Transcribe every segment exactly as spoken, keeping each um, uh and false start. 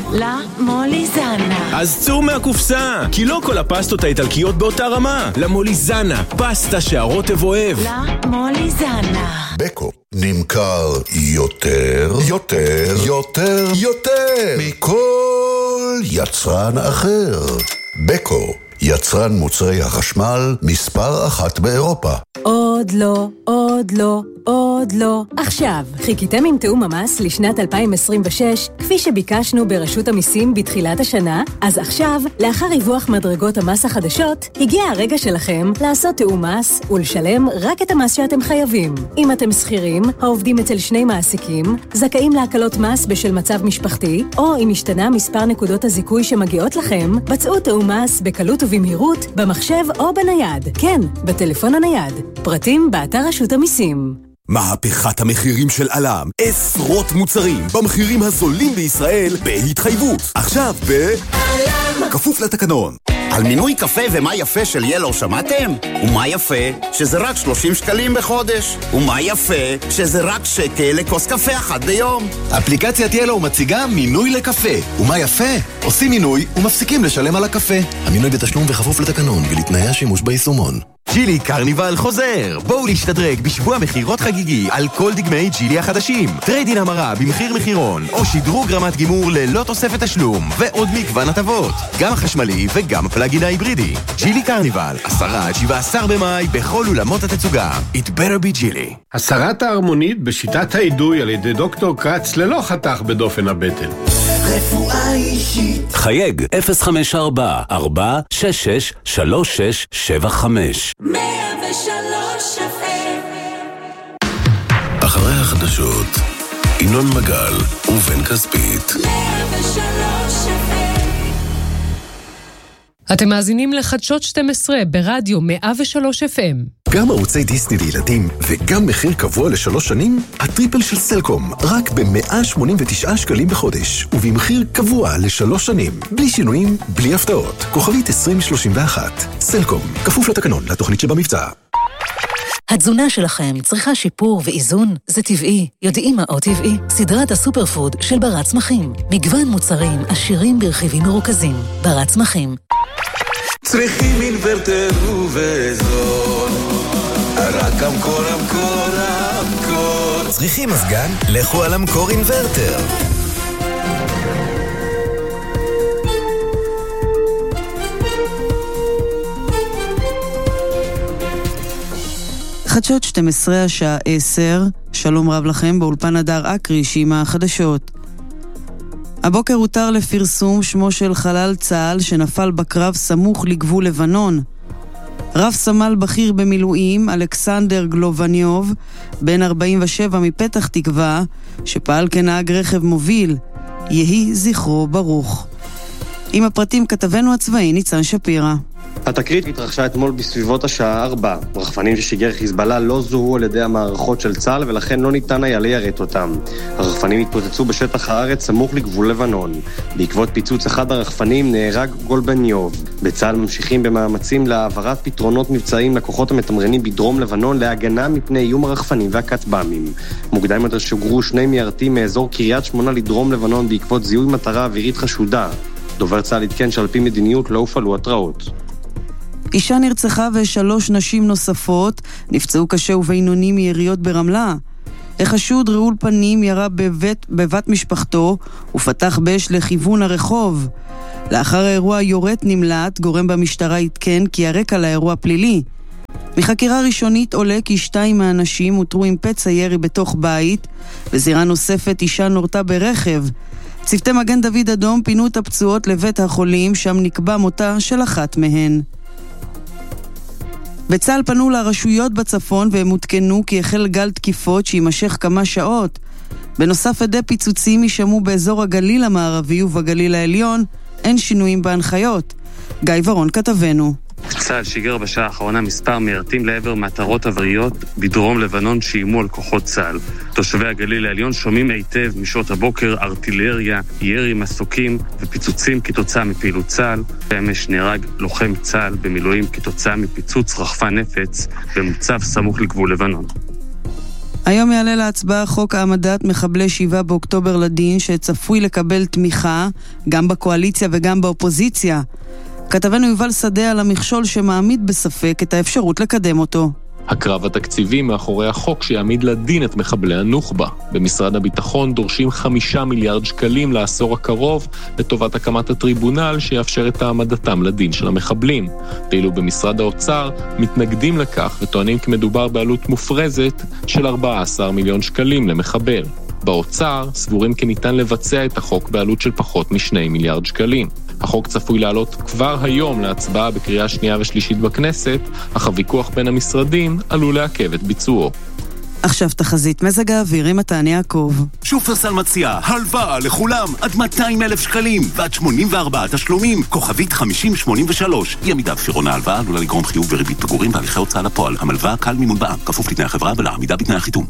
למוליזנה. אז צאו מהקופסה, כי לא כל הפסטות האיטלקיות באותה רמה. למוליזנה, פסטה שהרוטב אוהב. למוליזנה. בקו נמכר יותר, יותר, יותר, יותר מכל יצרן אחר. בקו, יצרן מוצרי החשמל מספר אחת באירופה. עוד לא, עוד לא, עוד לא. עכשיו, חיכיתם עם תאום המס לשנת אלפיים עשרים ושש, כפי שביקשנו ברשות המיסים בתחילת השנה? אז עכשיו, לאחר ריווח מדרגות המס החדשות, הגיע הרגע שלכם לעשות תאום מס ולשלם רק את המס שאתם חייבים. אם אתם שכירים, העובדים אצל שני מעסיקים, זכאים להקלות מס בשל מצב משפחתי, או אם השתנה מספר נקודות הזיכוי שמגיעות לכם, בצעו תאום מס בקלות ובמהירות, במחשב או בנייד. כן, בטלפון הנייד. פרטים באתר רשות המיסים. מהפכת המחירים של אלם. עשרות מוצרים במחירים הזולים בישראל בהתחייבות. עכשיו ב... אלם. כפוף לתקנון. על מינוי קפה ומה יפה של ילו שמעתם? ומה יפה שזה רק שלושים שקלים בחודש. ומה יפה שזה רק שקל לכוס קפה אחת ביום. אפליקציית ילו מציגה מינוי לקפה. ומה יפה? עושים מינוי ומפסיקים לשלם על הקפה. המינוי בתשלום וכפוף לתקנון ולתנאי השימוש ביישומון. ג'ילי קרניבל חוזר. בואו להשתדרג בשבוע מחירות חגיגי על כל דגמי ג'ילי החדשים. טריידין המרה במחיר מחירון, או שדרוג רמת גימור ללא תוספת תשלום, ועוד מגוון הטבות. גם החשמלי וגם הפלאגין ההיברידי. ג'ילי קרניבל, עשרה עד שבעה עשר במאי בכל אולמות התצוגה. It better be ג'ילי. הסרת ההרמונית בשיטת האידוי על ידי דוקטור קרץ ללא חתך בדופן הבטן. רפואה אישית. חייג אפס חמש ארבע ארבע שש שש שלוש שש שבע חמש. מאה ושלוש אף אם. אחרי החדשות, ינון מגל ובן כספית. מאה ושלוש אף אם. אתם מאזינים לחדשות שתים עשרה ברדיו מאה ושלוש אף אם. גם ערוצי דיסני לילדים וגם מחיר קבוע לשלוש שנים, הטריפל של סלקום, רק ב-מאה שמונים ותשעה שקלים בחודש, ובמחיר קבוע לשלוש שנים, בלי שינויים, בלי הפתעות. כוכבית עשרים שלושים ואחת. סלקום, כפוף לתקנון, לתוכנית שבמבצע. התזונה שלכם צריכה שיפור ואיזון? זה טבעי. יודעים מה עוד טבעי? סדרת הסופר פוד של ברת צמחים. מגוון מוצרים עשירים ברכיבים מרוכזים. ברת צמחים. צריכים אינוורטר ובזול, רק המקור, המקור, המקור. צריכים מזגן? לכו על המקור אינוורטר. חדשות שתים עשרה השעה עשר, שלום רב לכם באולפן הדר אקריש עם החדשות. הבוקר הותר לפרסום שמו של חלל צה"ל שנפל בקרב סמוך לגבול לבנון. רב סמל בכיר במילואים, אלכסנדר גלובניוב, בן ארבעים ושבע מפתח תקווה, שפעל כנהג רכב מוביל, יהי זכרו ברוך. עם הפרטים כתבנו הצבאי ניצן שפירא. התקרית התרחשה אתמול בסביבות השעה ארבע. רחפנים ששיגר חיזבאללה לא זוהו על ידי המערכות של צה"ל ולכן לא ניתן היה ליירט אותם. הרחפנים התפוצצו בשטח הארץ סמוך לגבול לבנון. בעקבות פיצוץ אחד הרחפנים נהרג גולבניוב. בצה"ל ממשיכים במאמצים להעברת פתרונות מבצעיים לכוחות המתמרנים בדרום לבנון להגנה מפני איום הרחפנים והכטב"מים. מוקדם יותר שוגרו שני מיירטים מאזור קריית שמונה לדרום לבנון בעקבות זיהוי מטרה אווירית חשודה. דובר צה"ל עדכן שעל פי מדיניות לא הופעלו התראות. אישה נרצחה ושלוש נשים נוספות נפצעו קשה ובינוני מיריות ברמלה. החשוד רעול פנים ירה בבית, בבת משפחתו ופתח באש לכיוון הרחוב. לאחר האירוע יורט נמלט, גורם במשטרה עדכן כי הרקע לאירוע פלילי. מחקירה ראשונית עולה כי שתיים מהאנשים הותרו עם פצע ירי בתוך בית, בזירה נוספת אישה נורתה ברכב. צוותי מגן דוד אדום פינו את הפצועות לבית החולים, שם נקבע מותה של אחת מהן. בצה"ל פנו לרשויות בצפון והם הותקנו כי החל גל תקיפות שימשך כמה שעות. בנוסף עדי פיצוצים יישמעו באזור הגליל המערבי ובגליל העליון, אין שינויים בהנחיות. גיא ורון כתבנו. צה"ל שיגר בשעה האחרונה מספר מיירטים לעבר מטרות עבריות בדרום לבנון שאיימו על כוחות צה"ל. תושבי הגליל העליון שומעים היטב משעות הבוקר ארטילריה, ירי, מסוקים ופיצוצים כתוצאה מפעילות צה"ל. אמש נהרג לוחם צה"ל במילואים כתוצאה מפיצוץ רחפן נפץ במוצב סמוך לגבול לבנון. היום יעלה להצבעה חוק העמדת מחבלי שבעה באוקטובר לדין, שצפוי לקבל תמיכה גם בקואליציה וגם באופוזיציה. כתבנו יובל שדה על המכשול שמעמיד בספק את האפשרות לקדם אותו. הקרב התקציבי מאחורי החוק שיעמיד לדין את מחבלי הנוח'בה. במשרד הביטחון דורשים חמישה מיליארד שקלים לעשור הקרוב לטובת הקמת הטריבונל שיאפשר את העמדתם לדין של המחבלים. ואילו במשרד האוצר מתנגדים לכך וטוענים כי מדובר בעלות מופרזת של ארבעה עשר מיליון שקלים למחבל. באוצר סבורים כי ניתן לבצע את החוק בעלות של פחות משני מיליארד שקלים. החוק צפוי לעלות כבר היום להצבעה בקריאה שנייה ושלישית בכנסת, אך הוויכוח בין המשרדים עלול לעכב את ביצועו. עכשיו תחזית מזג האוויר עם מתן יעקב. שופרסל מציע הלוואה לכולם עד מאתיים אלף שקלים ועד שמונים וארבעה תשלומים, כוכבית חמישים שמונים ושלוש. אי עמידה בפירעון ההלוואה עלולה לגרום חיוב וריבית פיגורים והליכי הוצאה לפועל. המלווה קל מימון בע"מ, כפוף לתנאי החברה ולעמידה בתנאי החיתום.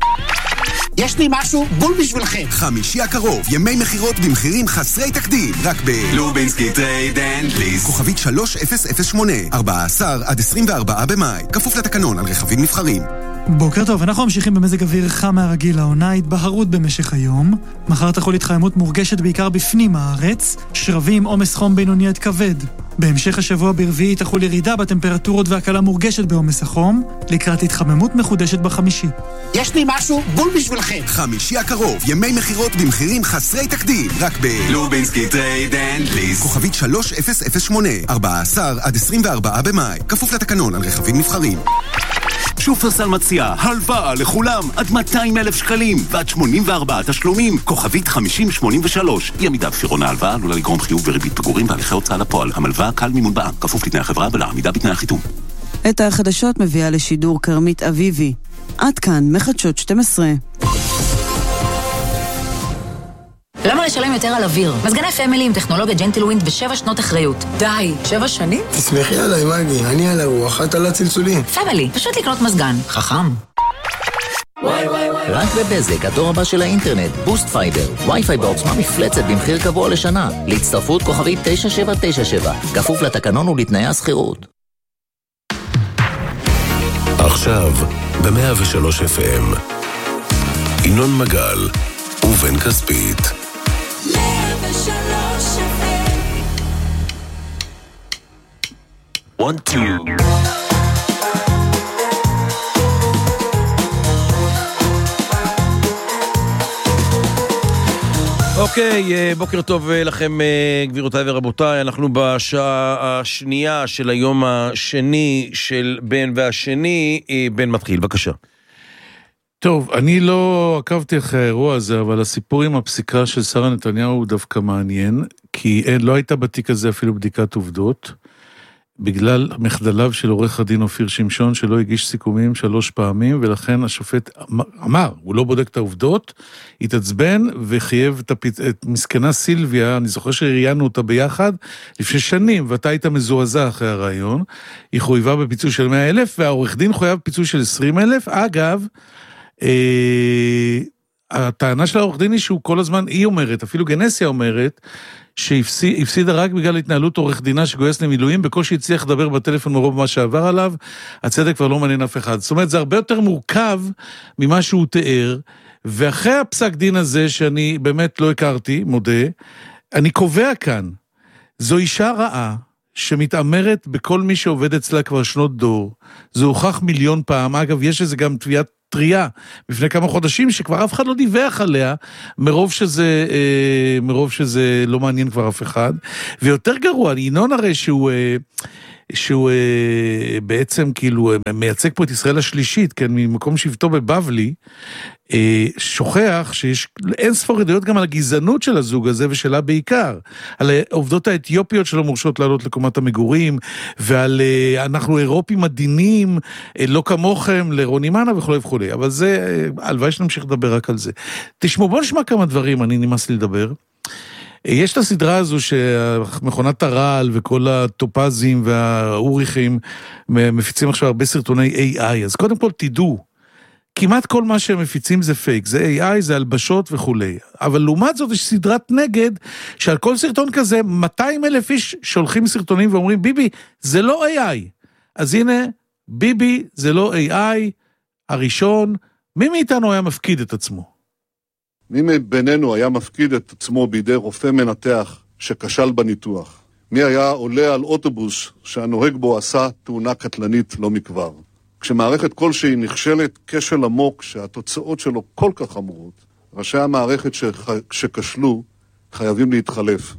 יש לי משהו בול בשבילכם. חמישי הקרוב, ימי מחירות במחירים חסרי תקדים, רק ב... לובינסקי טרייד אנד ליס. כוכבית שלוש אפס אפס שמונה, ארבעה עשר עד עשרים וארבעה במאי, כפוף לתקנון על רכבים נבחרים. בוקר טוב, אנחנו ממשיכים במזג אוויר חם מהרגיל. העונה התבהרות במשך היום. מחר תחול התחממות מורגשת בעיקר בפנים הארץ, שרבים עומס חום בינוני עד כבד. בהמשך השבוע ברביעי תחול ירידה בטמפרטורות והקלה מורגשת בעומס החום, לקראת התחממות מחודשת בחמישי. יש לי משהו בול בשבילכם. חמישי הקרוב, ימי מחירות במחירים חסרי תקדים, רק ב... לובינסקי טרייד אנד ליס. כוכבית שלוש אפס אפס שמונה, ארבעה עשר עד עשרים וארבעה במאי, כפוף לתקנון על רכבים נבחרים. שופרסל מציע הלוואה לכולם עד מאתיים אלף שקלים ועד שמונים וארבעה תשלומים, כוכבית חמישים שמונים ושלוש. אי עמידה בפירעון ההלוואה עלולה לגרום חיוב וריבית פיגורים והליכי הוצאה לפועל. המלווה קל מימון בע"מ, כפוף לתנאי החברה ולעמידה בתנאי החיתום. את החדשות מביאה לשידור כרמית אביבי. עד כאן מחדשות שתים עשרה. למה לשלם יותר על אוויר? מזגני פמילי עם טכנולוגיה ג'נטלווינד ושבע שנות אחריות. די, שבע שנים? תסמכי עליי, מגי, אני על הרוח, את על הצלצולים. פמילי, פשוט לקנות מזגן. חכם. רק בבזק, הדור הבא של האינטרנט, בוסט פייבר, וי-פיי בעוצמה מפלצת במחיר קבוע לשנה. להצטרפות כוכבית תשע שבע תשע שבע, כפוף לתקנון ולתנאי השכירות. עכשיו, ב-מאה ושלוש אף אם, ינון מגל ובן כספית. One, two. אוקיי, בוקר טוב לכם גבירותיי ורבותיי, אנחנו בשעה השנייה של היום השני של בן והשני. בן מתחיל, בבקשה. טוב, אני לא עקבתי אחרי האירוע הזה, אבל הסיפור עם הפסיקה של שרה נתניהו הוא דווקא מעניין, כי אין, לא הייתה בתיק הזה אפילו בדיקת עובדות, בגלל מחדליו של עורך הדין אופיר שמשון, שלא הגיש סיכומים שלוש פעמים, ולכן השופט אמר, הוא לא בודק את העובדות, התעצבן וחייב את, הפ... את מסכנה סילביה, אני זוכר שראיינו אותה ביחד, לפני שנים, ואתה היית מזועזע אחרי הרעיון, היא חויבה בפיצוי של מאה אלף, והעורך דין חויב בפיצוי של עשרים אלף, אגב, אה... הטענה של העורך דין היא שהוא כל הזמן, היא אומרת, אפילו גנסיה אומרת, שהפסידה רק בגלל התנהלות עורך דינה שגויס למילואים, בקושי הצליח לדבר בטלפון מרוב מה שעבר עליו, הצדק כבר לא מעניין אף אחד. זאת אומרת, זה הרבה יותר מורכב ממה שהוא תיאר, ואחרי הפסק דין הזה, שאני באמת לא הכרתי, מודה, אני קובע כאן, זו אישה רעה, שמתאמרת בכל מי שעובד אצלה כבר שנות דור, זה הוכח מיליון פעם, אגב, יש איזה גם תביעת טריה, לפני כמה חודשים, שכבר אף אחד לא דיווח עליה, מרוב שזה, אה, מרוב שזה לא מעניין כבר אף אחד, ויותר גרוע, ינון הרי שהוא, אה, שהוא אה, בעצם כאילו מייצג פה את ישראל השלישית, כן, ממקום שבטו בבבלי, אה, שוכח שיש אין ספור עדויות גם על הגזענות של הזוג הזה, ושלה בעיקר, על העובדות האתיופיות שלא מורשות לעלות לקומת המגורים, ועל אה, אנחנו אירופים מדינים, אה, לא כמוכם, לרוני מנה וכו' וכו'. אבל זה, אה, הלוואי שנמשיך לדבר רק על זה. תשמעו, בוא נשמע כמה דברים, אני נמאס לי לדבר. יש את הסדרה הזו שמכונת הרעל וכל הטופזים והאוריכים מפיצים עכשיו הרבה סרטוני איי איי, אז קודם כל תדעו, כמעט כל מה שהם מפיצים זה פייק, זה איי איי, זה הלבשות וכו'. אבל לעומת זאת יש סדרת נגד, שעל כל סרטון כזה מאתיים אלף איש שולחים סרטונים ואומרים, ביבי, זה לא איי איי. אז הנה, ביבי, זה לא איי איי, הראשון, מי מאיתנו היה מפקיד את עצמו? מי מבינינו היה מפקיד את עצמו בידי רופא מנתח שכשל בניתוח? מי היה עולה על אוטובוס שהנוהג בו עשה תאונה קטלנית לא מכבר? כשמערכת כלשהי נכשלת כשל עמוק שהתוצאות שלו כל כך חמורות, ראשי המערכת שח... שכשלו חייבים להתחלף.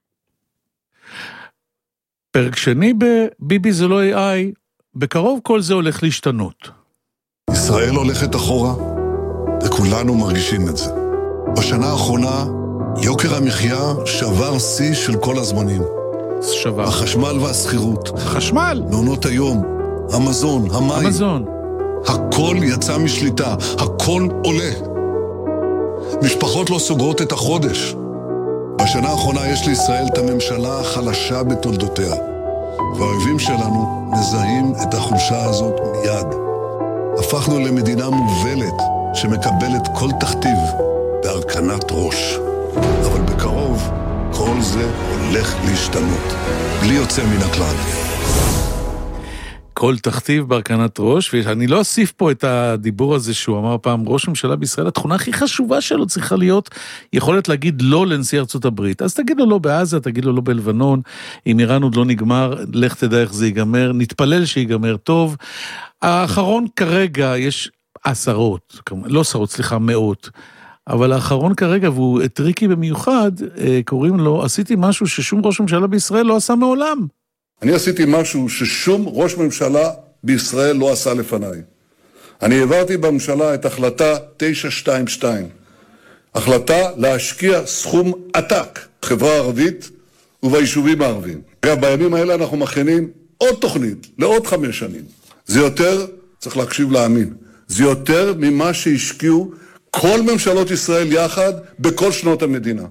פרק שני בביבי זה לא איי איי, בקרוב כל זה הולך להשתנות. ישראל הולכת אחורה, וכולנו מרגישים את זה. בשנה האחרונה, יוקר המחיה שבר שיא של כל הזמנים. שבר. החשמל והסחירות. חשמל. מעונות היום, המזון, המים. המזון. הכל יצא משליטה, הכל עולה. משפחות לא סוגרות את החודש. בשנה האחרונה יש לישראל את הממשלה החלשה בתולדותיה. והאויבים שלנו מזהים את החולשה הזאת מיד. הפכנו למדינה מובלת שמקבלת כל תכתיב בהרכנת ראש. אבל בקרוב כל זה הולך להשתנות, בלי יוצא מן הכלל. כל תכתיב בהרכנת ראש, ואני לא אוסיף פה את הדיבור הזה שהוא אמר פעם, ראש ממשלה בישראל, התכונה הכי חשובה שלו צריכה להיות יכולת להגיד לא לנשיא ארצות הברית. אז תגיד לו לא בעזה, תגיד לו לא בלבנון, אם איראן עוד לא נגמר, לך תדע איך זה ייגמר, נתפלל שיגמר טוב. האחרון כרגע יש עשרות, לא עשרות, סליחה, מאות, אבל האחרון כרגע, והוא טריקי במיוחד, קוראים לו, עשיתי משהו ששום ראש ממשלה בישראל לא עשה מעולם. אני עשיתי משהו ששום ראש ממשלה בישראל לא עשה לפניי. אני העברתי בממשלה את החלטה תשע שתיים שתיים. החלטה להשקיע סכום עתק בחברה הערבית וביישובים הערביים. אגב, בימים האלה אנחנו מכינים עוד תוכנית לעוד חמש שנים. זה יותר, צריך להקשיב להאמין, זה יותר ממה שהשקיעו כל ממשלות ישראל יחד בכל שנות המדינה.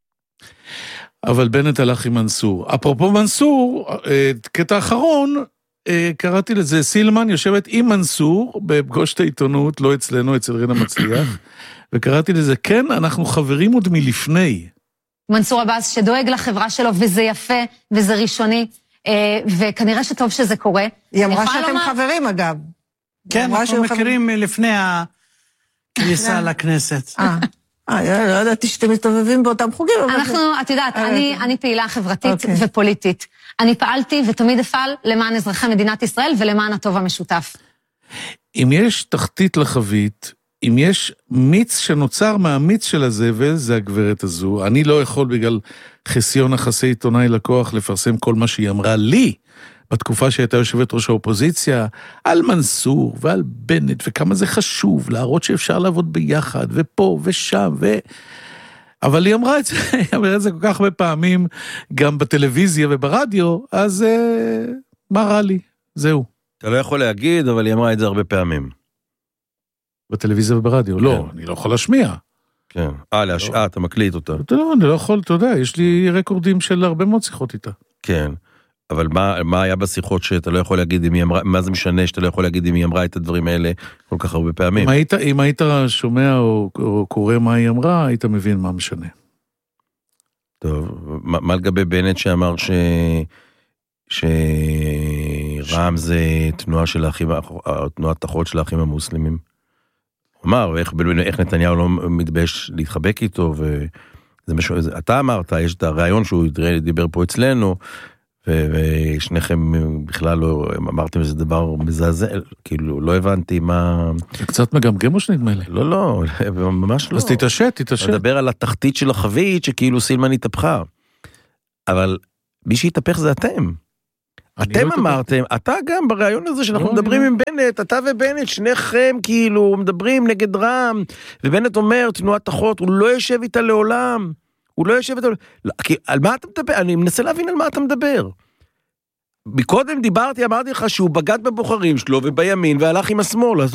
אבל בנט הלך עם מנסור. אפרופו מנסור, קטע אחרון, קראתי לזה, סילמן יושבת עם מנסור, בפגושת העיתונות, לא אצלנו, אצל רינה מצליח, וקראתי לזה, כן, אנחנו חברים עוד מלפני. מנסור עבאס שדואג לחברה שלו, וזה יפה, וזה ראשוני, וכנראה שטוב שזה קורה. היא אמרה שאתם חברים, אגב. כן, אנחנו מכירים לפני הכניסה לכנסת. אה. אה, לא ידעתי שאתם מסתובבים באותם חוגים. אנחנו, את יודעת, אני פעילה חברתית ופוליטית. אני פעלתי ותמיד אפעל למען אזרחי מדינת ישראל ולמען הטוב המשותף. אם יש תחתית לחבית, אם יש מיץ שנוצר מהמיץ של הזבל, זה הגברת הזו. אני לא יכול בגלל חסיון יחסי עיתונאי לקוח לפרסם כל מה שהיא אמרה לי, בתקופה שהייתה יושבת ראש האופוזיציה, על מנסור ועל בנט, וכמה זה חשוב להראות שאפשר לעבוד ביחד, ופה ושם, ו... אבל היא אמרה את זה, היא אמרה את זה כל כך הרבה פעמים, גם בטלוויזיה וברדיו, אז אה, מה רע לי? זהו. אתה לא יכול להגיד, אבל היא אמרה את זה הרבה פעמים. בטלוויזיה וברדיו, כן. לא, אני לא יכול להשמיע. כן, אה, להשעה, אתה מקליט אותה. אתה לא, אני לא יכול, אתה יודע, יש לי רקורדים של הרבה מאוד שיחות איתה. כן. אבל מה, מה היה בשיחות שאתה לא יכול להגיד אם היא אמרה, מה זה משנה שאתה לא יכול להגיד אם היא אמרה את הדברים האלה כל כך הרבה פעמים? אם היית, אם היית שומע או, או קורא מה היא אמרה, היית מבין מה משנה. טוב, מה, מה לגבי בנט שאמר ש... שרע"מ זה תנועה של האחים, תנועת תחות של האחים המוסלמים? הוא אמר, איך, איך נתניהו לא מתבייש להתחבק איתו, וזה משהו, אתה אמרת, יש את הרעיון שהוא דיבר פה אצלנו, ושניכם בכלל לא, אמרתם שזה דבר מזעזע, כאילו, לא הבנתי מה... זה קצת מגמגם או שנדמה לי? לא, לא, ממש לא. אז תתעשת, תתעשת. מדבר על התחתית של החבית, שכאילו סילמן התהפכה. אבל מי שהתהפך זה אתם. אתם אמרתם, אתה גם ברעיון הזה שאנחנו מדברים עם בנט, אתה ובנט, שניכם כאילו מדברים נגד רע"מ, ובנט אומר, תנועת תחות, הוא לא יושב איתה לעולם. הוא לא יושב איתה... על מה אתה מדבר? אני מנסה להבין על מה אתה מדבר. מקודם דיברתי, אמרתי לך שהוא בגד בבוחרים שלו ובימין והלך עם השמאל, אז